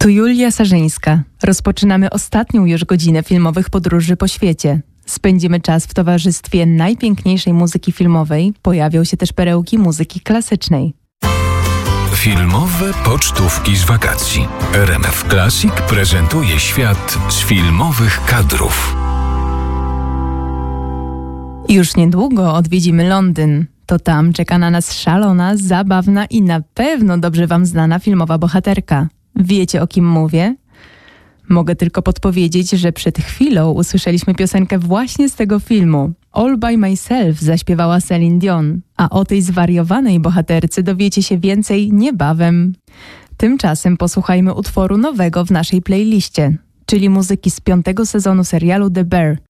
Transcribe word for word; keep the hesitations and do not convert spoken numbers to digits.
Tu Julia Sarzyńska. Rozpoczynamy ostatnią już godzinę filmowych podróży po świecie. Spędzimy czas w towarzystwie najpiękniejszej muzyki filmowej. Pojawią się też perełki muzyki klasycznej. Filmowe pocztówki z wakacji. R M F Classic prezentuje świat z filmowych kadrów. Już niedługo odwiedzimy Londyn. To tam czeka na nas szalona, zabawna i na pewno dobrze wam znana filmowa bohaterka. Wiecie, o kim mówię? Mogę tylko podpowiedzieć, że przed chwilą usłyszeliśmy piosenkę właśnie z tego filmu. All by Myself zaśpiewała Celine Dion, a o tej zwariowanej bohaterce dowiecie się więcej niebawem. Tymczasem posłuchajmy utworu nowego w naszej playliście, czyli muzyki z piątego sezonu serialu The Bear.